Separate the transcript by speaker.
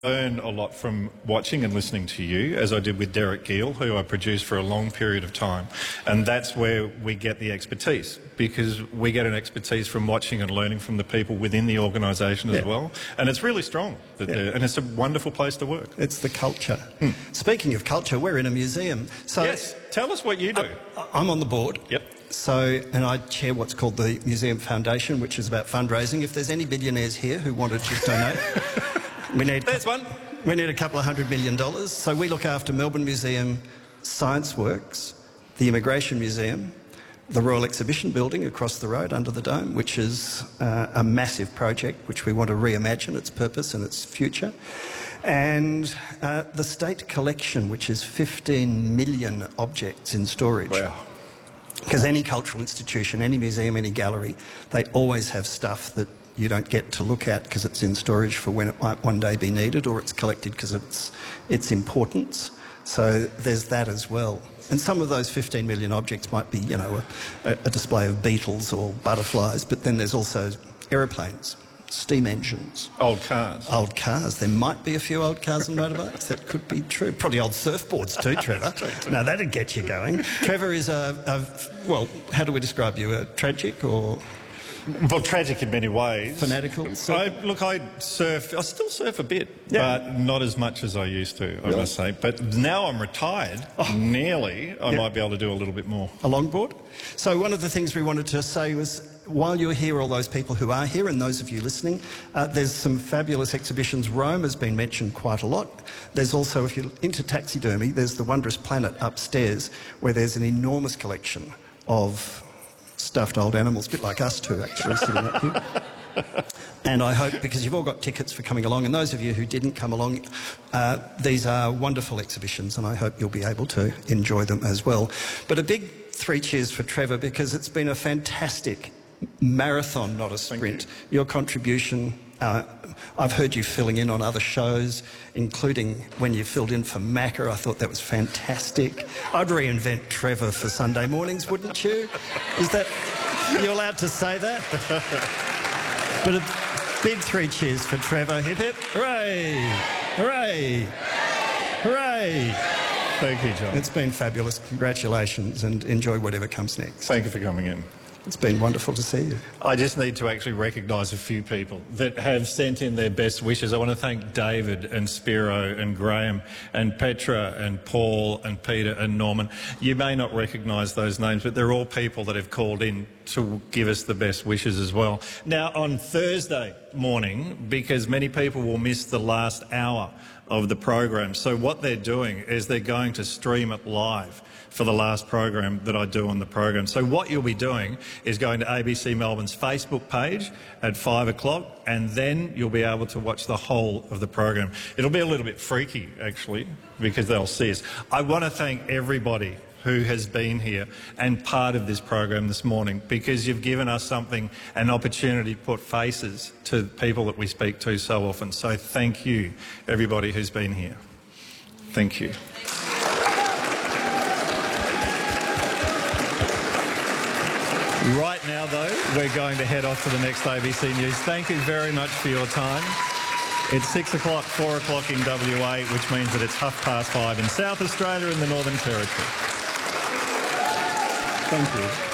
Speaker 1: learn a lot from watching and listening to you, as I did with Derek Gill, who I produced for a long period of time. And that's where we get the expertise, because we get an expertise from watching and learning from the people within the organisation as well. And it's really strong, and it's a wonderful place to work.
Speaker 2: It's the culture. Speaking of culture, we're in a museum. So
Speaker 1: yes, tell us what you do.
Speaker 2: I'm on the board.
Speaker 1: Yep.
Speaker 2: And I chair what's called the Museum Foundation, which is about fundraising. If there's any billionaires here who want to just donate,
Speaker 1: There's one.
Speaker 2: We need a couple of $100 million. So we look after Melbourne Museum, Science Works, the Immigration Museum, the Royal Exhibition Building across the road under the dome, which is a massive project which we want to reimagine its purpose and its future, and the State Collection, which is 15 million objects in storage.
Speaker 1: Wow.
Speaker 2: Because any cultural institution, any museum, any gallery, they always have stuff that you don't get to look at because it's in storage for when it might one day be needed, or it's collected because of its importance. So there's that as well. And some of those 15 million objects might be, you know, a display of beetles or butterflies, but then there's also aeroplanes, steam engines.
Speaker 1: Old cars.
Speaker 2: Old cars. There might be a few old cars and motorbikes. That could be true. Probably old surfboards too, Trevor. Now, that'd get you going. Trevor is well, how do we describe you? A tragic or...
Speaker 1: Well, tragic in many ways.
Speaker 2: Fanatical?
Speaker 1: I surf. I still surf a bit, but not as much as I used to, I must say. But now I'm retired, nearly, I might be able to do a little bit more.
Speaker 2: A longboard? So one of the things we wanted to say was, while you're here, all those people who are here and those of you listening, there's some fabulous exhibitions. Rome has been mentioned quite a lot. There's also, if you're into taxidermy, there's the Wondrous Planet upstairs, where there's an enormous collection of stuffed old animals, a bit like us two, actually, sitting up here. And I hope, because you've all got tickets for coming along, and those of you who didn't come along, these are wonderful exhibitions, and I hope you'll be able to enjoy them as well. But a big 3 cheers for Trevor, because it's been a fantastic marathon, not a sprint. Your contribution, I've heard you filling in on other shows, including when you filled in for Macca. I thought that was fantastic. I'd reinvent Trevor for Sunday mornings, wouldn't you? Is that... You're allowed to say that? But a big 3 cheers for Trevor. Hip hip. Hooray! Hooray! Hooray!
Speaker 1: Thank you, John.
Speaker 2: It's been fabulous. Congratulations, and enjoy whatever comes next.
Speaker 1: Thank you for coming in.
Speaker 2: It's been wonderful to see you.
Speaker 1: I just need to actually recognise a few people that have sent in their best wishes. I want to thank David and Spiro and Graham and Petra and Paul and Peter and Norman. You may not recognise those names, but they're all people that have called in to give us the best wishes as well. Now, on Thursday morning, because many people will miss the last hour of the program, so what they're doing is they're going to stream it live for the last program that I do on the program. So what you'll be doing is going to ABC Melbourne's Facebook page at 5 o'clock, and then you'll be able to watch the whole of the program. It'll be a little bit freaky, actually, because they'll see us. I want to thank everybody who has been here and part of this program this morning, because you've given us something, an opportunity to put faces to people that we speak to so often. So thank you, everybody who's been here. Thank you. Right now, though, we're going to head off to the next ABC News. Thank you very much for your time. It's 6 o'clock, 4 o'clock in WA, which means that it's 5:30 in South Australia and the Northern Territory.
Speaker 2: Thank you.